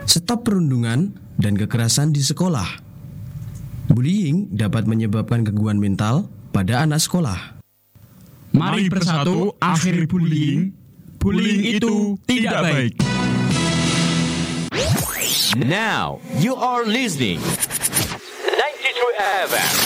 Stop perundungan dan kekerasan di sekolah. Bullying dapat menyebabkan gangguan mental pada anak sekolah. Mari bersatu akhiri bullying. Bullying itu tidak baik. Now you are listening 92 FM.